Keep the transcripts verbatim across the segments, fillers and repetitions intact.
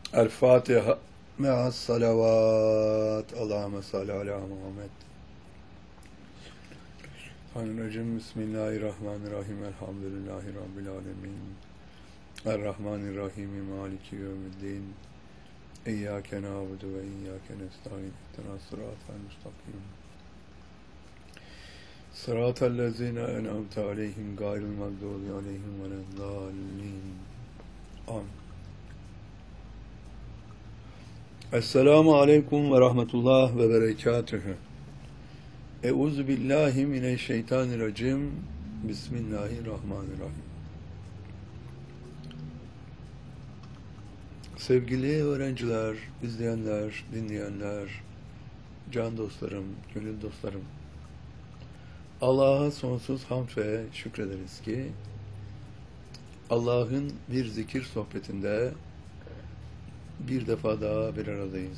El Fatiha me'as salavat. Allahümme salli ala Muhammed. Bismillahirrahmanirrahim. Bismillahirrahmanirrahim. Elhamdülillahi Rabbil alemin. Errahmanirrahim. Maliki yevmiddin. İyyâke nâbudu ve iyyâke nestaîn. İhdinas sıratal mustakim. Sıratallezîne en'amte aleyhim gayril mağdûbi aleyhim veleddâllîn. Amin. Esselamu aleyküm ve rahmetullah ve berekatühü. Euzu billahi mineşşeytanirracim. Bismillahirrahmanirrahim. Sevgili öğrenciler, izleyenler, dinleyenler, can dostlarım, gönül dostlarım, Allah'a sonsuz hamd ve şükrederiz ki Allah'ın bir zikir sohbetinde bir defa daha bir aradayız.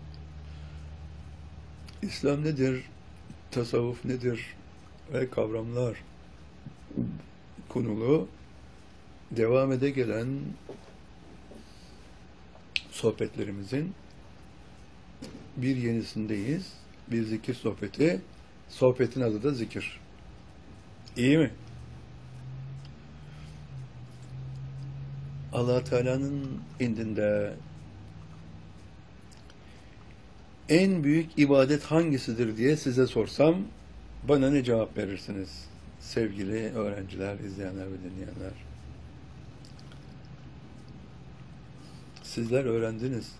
İslam nedir? Tasavvuf nedir? Ve kavramlar konulu devam ede gelen sohbetlerimizin bir yenisindeyiz. Bir zikir sohbeti. Sohbetin adı da zikir. İyi mi? Allah Teala'nın indinde en büyük ibadet hangisidir diye size sorsam bana ne cevap verirsiniz? Sevgili öğrenciler, izleyenler ve dinleyenler. Sizler öğrendiniz.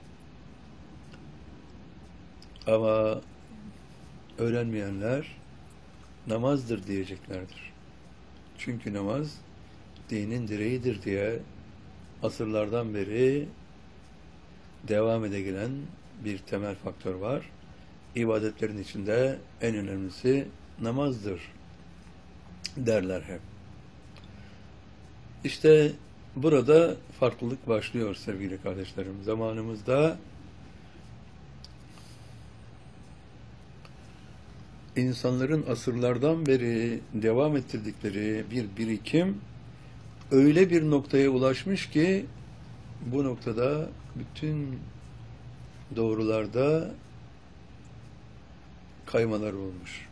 Ama öğrenmeyenler namazdır diyeceklerdir. Çünkü namaz dinin direğidir diye asırlardan beri devam ede gelen bir temel faktör var. İbadetlerin içinde en önemlisi namazdır derler hep. İşte burada farklılık başlıyor sevgili kardeşlerim. Zamanımızda insanların asırlardan beri devam ettirdikleri bir birikim öyle bir noktaya ulaşmış ki bu noktada bütün doğrularda kaymalar olmuş.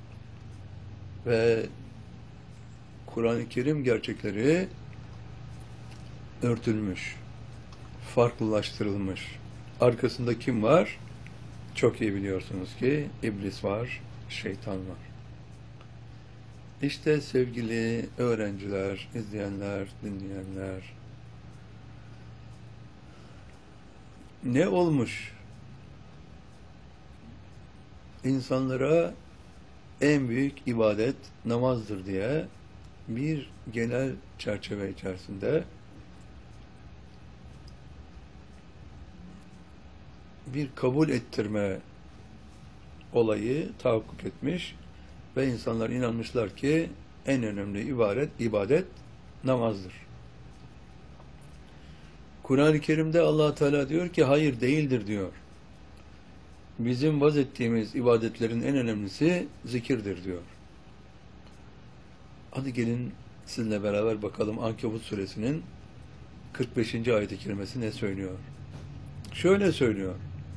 Ve Kur'an-ı Kerim gerçekleri örtülmüş, farklılaştırılmış. Arkasında kim var? Çok iyi biliyorsunuz ki iblis var, şeytan var. İşte sevgili öğrenciler, izleyenler, dinleyenler, ne olmuş? İnsanlara en büyük ibadet namazdır diye bir genel çerçeve içerisinde bir kabul ettirme olayı tahakkuk etmiş ve insanlar inanmışlar ki en önemli ibadet, ibadet namazdır. Kur'an-ı Kerim'de Allah Teala diyor ki hayır değildir diyor. Bizim vaz ettiğimiz ibadetlerin en önemlisi zikirdir diyor. Hadi gelin sizinle beraber bakalım Ankebut suresinin kırk beşinci ayet-i kerimesi ne söylüyor? Şöyle söylüyor.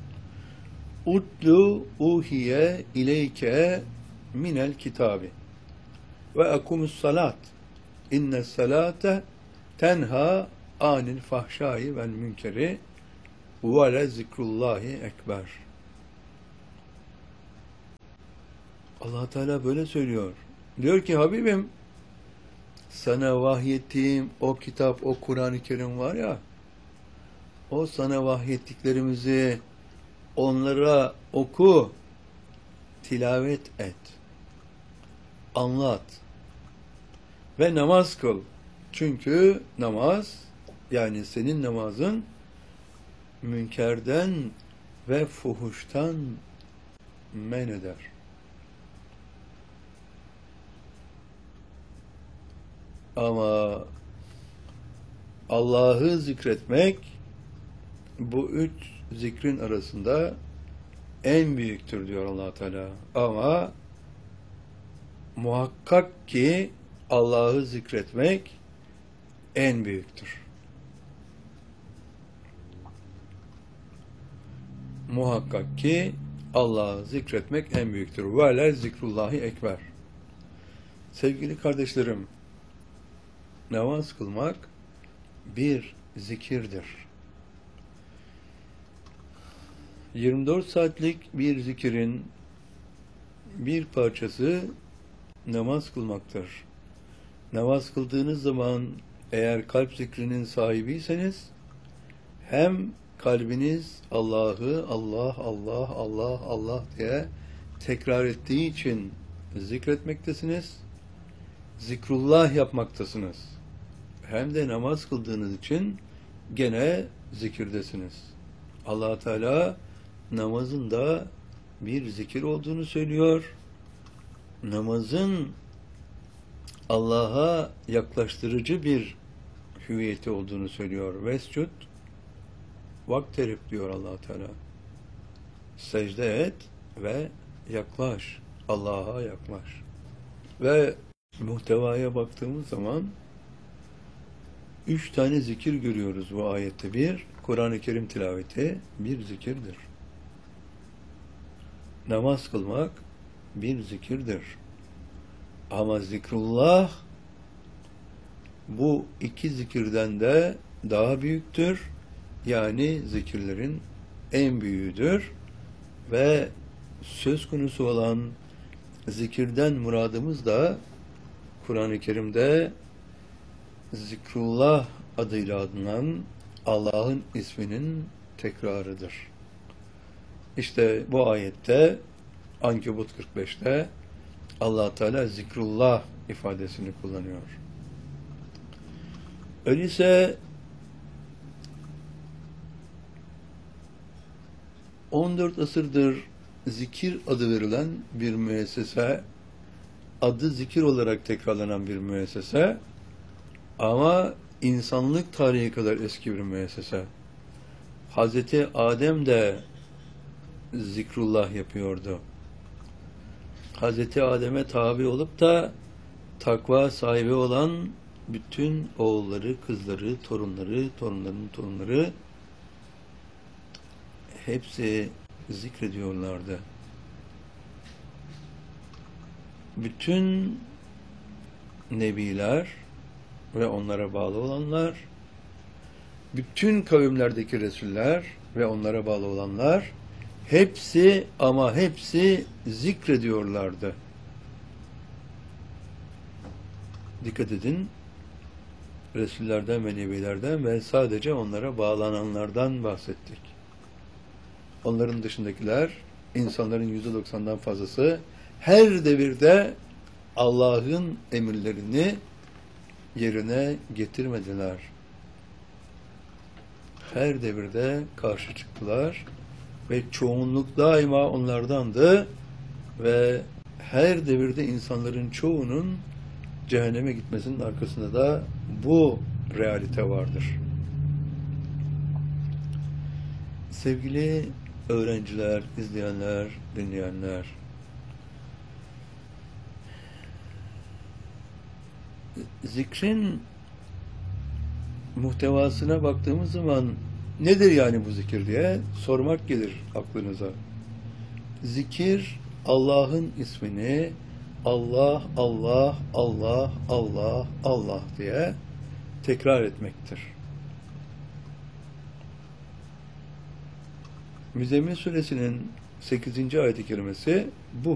Utlu uhiye ileyke minel kitabi ve akumus salat innes salate tenha anil fahşai vel münkeri ve le zikrullahi ekber. Allah Teala böyle söylüyor. Diyor ki Habibim, sana vahyettiğim o kitap, o Kur'an-ı Kerim var ya, o sana vahyettiklerimizi onlara oku, tilavet et, anlat ve namaz kıl. Çünkü namaz, yani senin namazın münkerden ve fuhuştan men eder. Ama Allah'ı zikretmek bu üç zikrin arasında en büyüktür diyor Allah Teala. Ama muhakkak ki Allah'ı zikretmek en büyüktür. Muhakkak ki Allah'ı zikretmek en büyüktür. Ve ale zikrullahi ekber. Sevgili kardeşlerim, namaz kılmak bir zikirdir. yirmi dört saatlik bir zikirin bir parçası namaz kılmaktır. Namaz kıldığınız zaman eğer kalp zikrinin sahibiyseniz hem kalbiniz Allah'ı Allah, Allah, Allah, Allah diye tekrar ettiği için zikretmektesiniz, zikrullah yapmaktasınız. Hem de namaz kıldığınız için gene zikirdesiniz. Allah Teala namazın da bir zikir olduğunu söylüyor. Namazın Allah'a yaklaştırıcı bir hüviyeti olduğunu söylüyor. Vescud vakterib diyor Allah Teala. Secde et ve yaklaş. Allah'a yaklaş. Ve muhtevaya baktığımız zaman üç tane zikir görüyoruz bu ayette. Bir, Kur'an-ı Kerim tilaveti bir zikirdir. Namaz kılmak bir zikirdir. Ama zikrullah bu iki zikirden de daha büyüktür. Yani zikirlerin en büyüğüdür. Ve söz konusu olan zikirden muradımız da Kur'an-ı Kerim'de zikrullah adıyla adlanan Allah'ın isminin tekrarıdır. İşte bu ayette Ankebut kırk beşte Allah Teala zikrullah ifadesini kullanıyor. Öyleyse on dört asırdır zikir adı verilen bir müessese, adı zikir olarak tekrarlanan bir müessese ama insanlık tarihi kadar eski bir müessese. Hazreti Adem de zikrullah yapıyordu. Hazreti Adem'e tabi olup da takva sahibi olan bütün oğulları, kızları, torunları, torunların torunları hepsi zikrediyorlardı. Bütün nebiler ve onlara bağlı olanlar, bütün kavimlerdeki resuller ve onlara bağlı olanlar hepsi ama hepsi zikrediyorlardı. Dikkat edin, resullerden ve nebilerden ve sadece onlara bağlananlardan bahsettik. Onların dışındakiler, insanların yüzde doksandan fazlası her devirde Allah'ın emirlerini yerine getirmediler. Her devirde karşı çıktılar ve çoğunluk daima onlardandı ve her devirde insanların çoğunun cehenneme gitmesinin arkasında da bu realite vardır. Sevgili öğrenciler, izleyenler, dinleyenler, zikrin muhtevasına baktığımız zaman nedir yani bu zikir diye sormak gelir aklınıza. Zikir, Allah'ın ismini Allah, Allah, Allah, Allah, Allah diye tekrar etmektir. Müzzemmil Suresinin sekizinci ayet-i kerimesi bu